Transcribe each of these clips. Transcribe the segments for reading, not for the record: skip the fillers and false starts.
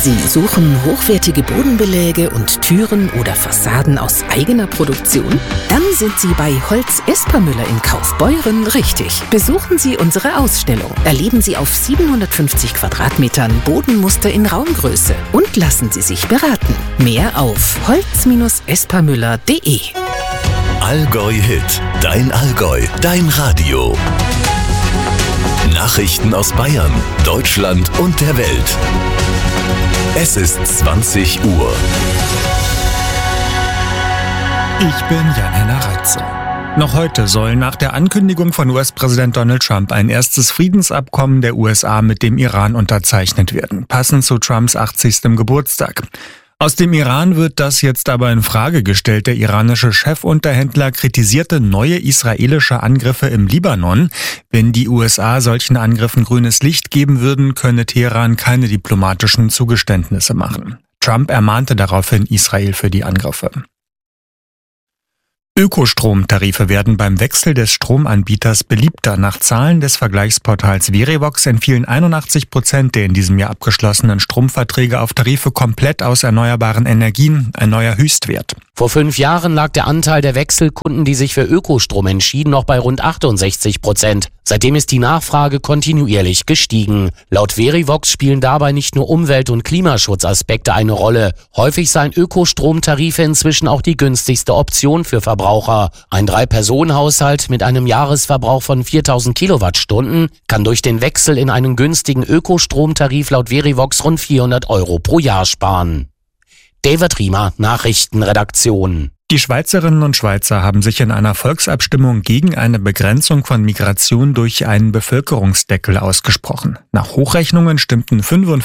Sie suchen hochwertige Bodenbeläge und Türen oder Fassaden aus eigener Produktion? Dann sind Sie bei Holz Espermüller in Kaufbeuren richtig. Besuchen Sie unsere Ausstellung. Erleben Sie auf 750 Quadratmetern Bodenmuster in Raumgröße und lassen Sie sich beraten. Mehr auf holz-espermüller.de. Allgäu Hit, dein Allgäu, dein Radio. Nachrichten aus Bayern, Deutschland und der Welt. Es ist 20 Uhr. Ich bin Jan-Henner Reitze. Noch heute soll nach der Ankündigung von US-Präsident Donald Trump ein erstes Friedensabkommen der USA mit dem Iran unterzeichnet werden, passend zu Trumps 80. Geburtstag. Aus dem Iran wird das jetzt aber in Frage gestellt. Der iranische Chefunterhändler kritisierte neue israelische Angriffe im Libanon. Wenn die USA solchen Angriffen grünes Licht geben würden, könne Teheran keine diplomatischen Zugeständnisse machen. Trump ermahnte daraufhin Israel für die Angriffe. Ökostromtarife werden beim Wechsel des Stromanbieters beliebter. Nach Zahlen des Vergleichsportals Verivox entfielen 81% der in diesem Jahr abgeschlossenen Stromverträge auf Tarife komplett aus erneuerbaren Energien, ein neuer Höchstwert. Vor 5 Jahren lag der Anteil der Wechselkunden, die sich für Ökostrom entschieden, noch bei rund 68%. Seitdem ist die Nachfrage kontinuierlich gestiegen. Laut Verivox spielen dabei nicht nur Umwelt- und Klimaschutzaspekte eine Rolle. Häufig seien Ökostromtarife inzwischen auch die günstigste Option für Verbraucher. Ein 3-Personen-Haushalt mit einem Jahresverbrauch von 4000 Kilowattstunden kann durch den Wechsel in einen günstigen Ökostromtarif laut Verivox rund 400 € pro Jahr sparen. David Riemer, Nachrichtenredaktion. Die Schweizerinnen und Schweizer haben sich in einer Volksabstimmung gegen eine Begrenzung von Migration durch einen Bevölkerungsdeckel ausgesprochen. Nach Hochrechnungen stimmten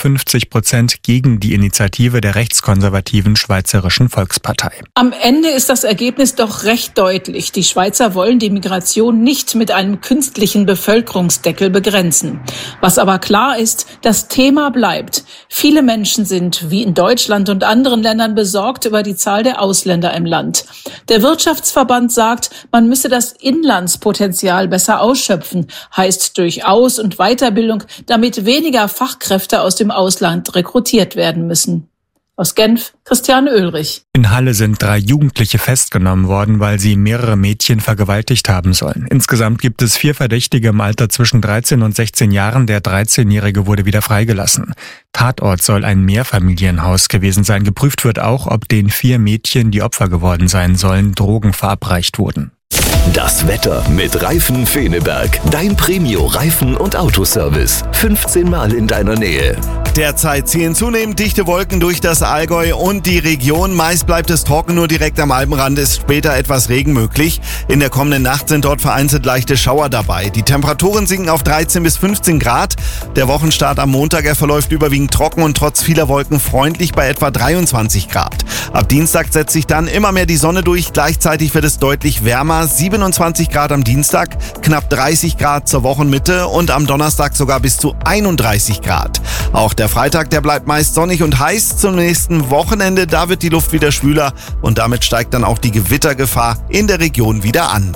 55% gegen die Initiative der rechtskonservativen Schweizerischen Volkspartei. Am Ende ist das Ergebnis doch recht deutlich. Die Schweizer wollen die Migration nicht mit einem künstlichen Bevölkerungsdeckel begrenzen. Was aber klar ist, das Thema bleibt. Viele Menschen sind, wie in Deutschland und anderen Ländern, besorgt über die Zahl der Ausländer im Land. Der Wirtschaftsverband sagt, man müsse das Inlandspotenzial besser ausschöpfen, heißt durch Aus- und Weiterbildung, damit weniger Fachkräfte aus dem Ausland rekrutiert werden müssen. Aus Genf, Christiane Oehlrich. In Halle sind 3 Jugendliche festgenommen worden, weil sie mehrere Mädchen vergewaltigt haben sollen. Insgesamt gibt es 4 Verdächtige im Alter zwischen 13 und 16 Jahren. Der 13-Jährige wurde wieder freigelassen. Tatort soll ein Mehrfamilienhaus gewesen sein. Geprüft wird auch, ob den 4 Mädchen, die Opfer geworden sein sollen, Drogen verabreicht wurden. Das Wetter mit Reifen Feneberg. Dein Premio-Reifen- und Autoservice. 15 Mal in deiner Nähe. Derzeit ziehen zunehmend dichte Wolken durch das Allgäu und die Region. Meist bleibt es trocken, nur direkt am Alpenrand ist später etwas Regen möglich. In der kommenden Nacht sind dort vereinzelt leichte Schauer dabei. Die Temperaturen sinken auf 13 bis 15 Grad. Der Wochenstart am Montag, er verläuft überwiegend trocken und trotz vieler Wolken freundlich bei etwa 23 Grad. Ab Dienstag setzt sich dann immer mehr die Sonne durch. Gleichzeitig wird es deutlich wärmer. 27 Grad am Dienstag, knapp 30 Grad zur Wochenmitte und am Donnerstag sogar bis zu 31 Grad. Auch der Freitag, der bleibt meist sonnig und heiß. Zum nächsten Wochenende, da wird die Luft wieder schwüler und damit steigt dann auch die Gewittergefahr in der Region wieder an.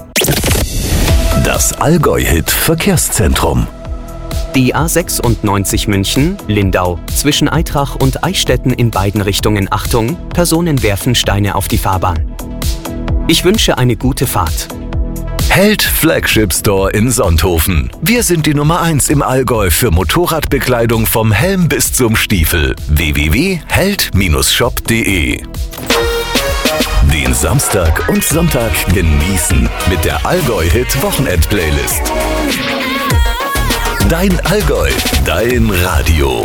Das Allgäu-Hit Verkehrszentrum. Die A96 München, Lindau, zwischen Aitrach und Eichstätten in beiden Richtungen Achtung, Personen werfen Steine auf die Fahrbahn. Ich wünsche eine gute Fahrt. Held Flagship Store in Sonthofen. Wir sind die Nummer 1 im Allgäu für Motorradbekleidung vom Helm bis zum Stiefel. www.held-shop.de. Den Samstag und Sonntag genießen mit der Allgäu-Hit Wochenend-Playlist. Dein Allgäu, dein Radio.